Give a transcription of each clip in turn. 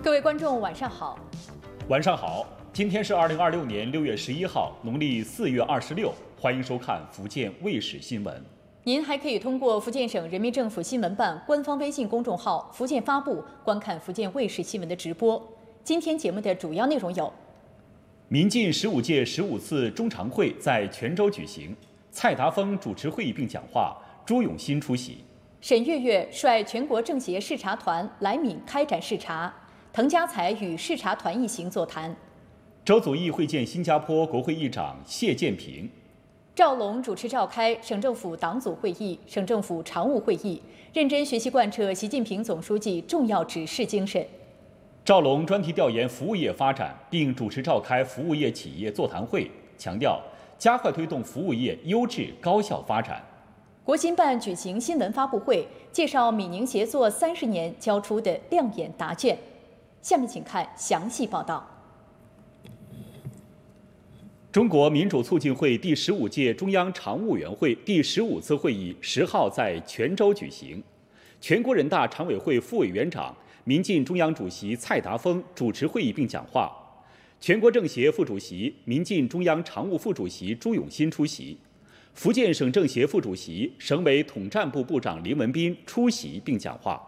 各位观众，晚上好。 晚上好，今天是2026年6月11号，农历4月26，欢迎收看福建卫视新闻。 您还可以通过福建省人民政府新闻办官方微信公众号“福建发布”观看福建卫视新闻的直播。今天节目的主要内容有： 民进15届15次中常会在泉州举行，蔡达丰主持会议并讲话，朱永新出席。 沈月月率全国政协视察团来闽开展视察，滕家才与视察团一行座谈。 周祖义会见新加坡国会议长谢建平。 赵龙主持召开省政府党组会议、省政府常务会议，认真学习贯彻习近平总书记重要指示精神。 赵龙专题调研服务业发展，并主持召开服务业企业座谈会，强调加快推动服务业优质高效发展。 国新办举行新闻发布会，介绍闽宁协作30年交出的亮眼答卷。下面请看详细报道。 中国民主促进会第15届中央常务委员会第15次会议10号在泉州举行，全国人大常委会副委员长、民进中央主席蔡达丰主持会议并讲话，全国政协副主席、民进中央常务副主席朱永新出席，福建省政协副主席、省委统战部部长林文斌出席并讲话。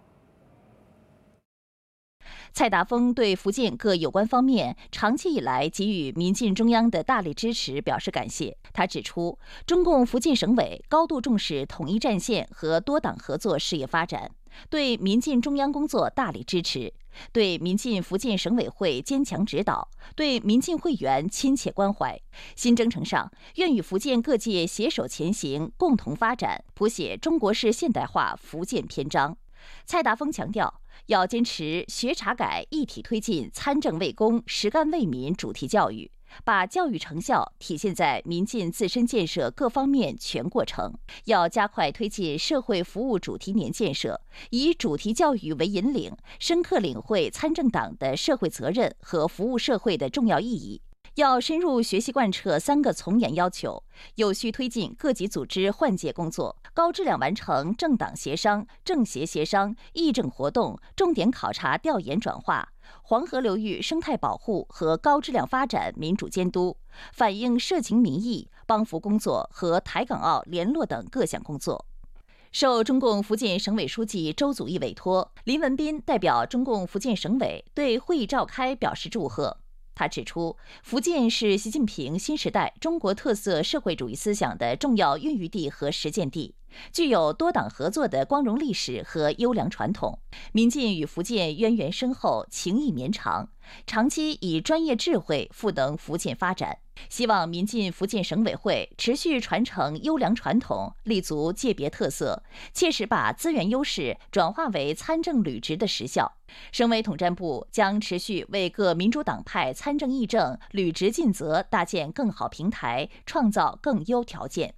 蔡达丰对福建各有关方面长期以来给予民进中央的大力支持表示感谢。他指出，中共福建省委高度重视统一战线和多党合作事业发展，对民进中央工作大力支持，对民进福建省委会坚强指导，对民进会员亲切关怀。新征程上，愿与福建各界携手前行，共同发展，谱写中国式现代化福建篇章。蔡达丰强调，要坚持学查改一体推进参政为公、实干为民主题教育，把教育成效体现在民进自身建设各方面全过程。要加快推进社会服务主题年建设，以主题教育为引领，深刻领会参政党的社会责任和服务社会的重要意义。要深入学习贯彻3个从严要求，有序推进各级组织换届工作，高质量完成政党协商、政协协商、议政活动、重点考察调研转化、黄河流域生态保护和高质量发展民主监督，反映社情民意、帮扶工作和台港澳联络等各项工作。受中共福建省委书记周祖义委托，林文斌代表中共福建省委对会议召开表示祝贺。他指出，福建是习近平新时代中国特色社会主义思想的重要孕育地和实践地，具有多党合作的光荣历史和优良传统。民进与福建渊源深厚，情谊绵长，长期以专业智慧赋能福建发展。希望民进福建省委会持续传承优良传统，立足界别特色，切实把资源优势转化为参政履职的实效。省委统战部将持续为各民主党派参政议政履职尽责搭建更好平台，创造更优条件。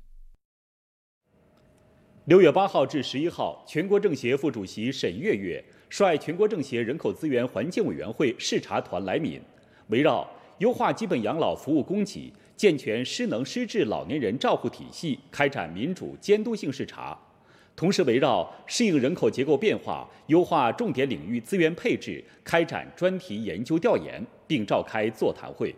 6月8号至11号，全国政协副主席沈月月率全国政协人口资源环境委员会视察团来闽，围绕优化基本养老服务供给、健全失能失智老年人照护体系开展民主监督性视察，同时围绕适应人口结构变化、优化重点领域资源配置开展专题研究调研，并召开座谈会。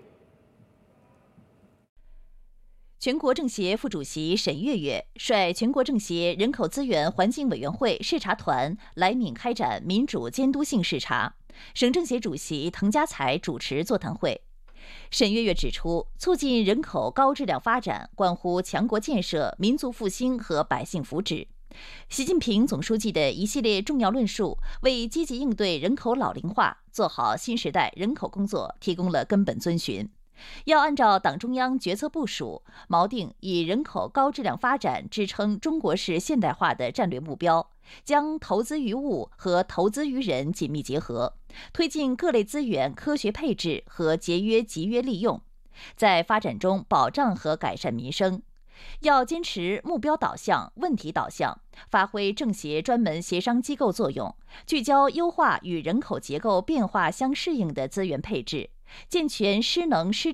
全国政协副主席沈月月率全国政协人口资源环境委员会视察团来闽开展民主监督性视察，省政协主席滕家才主持座谈会。沈月月指出，促进人口高质量发展关乎强国建设、民族复兴和百姓福祉。习近平总书记的一系列重要论述，为积极应对人口老龄化、做好新时代人口工作提供了根本遵循。要按照党中央决策部署，锚定以人口高质量发展支撑中国式现代化的战略目标，将投资于物和投资于人紧密结合，推进各类资源科学配置和节约集约利用，在发展中保障和改善民生。要坚持目标导向、问题导向，发挥政协专门协商机构作用，聚焦优化与人口结构变化相适应的资源配置，健全失能失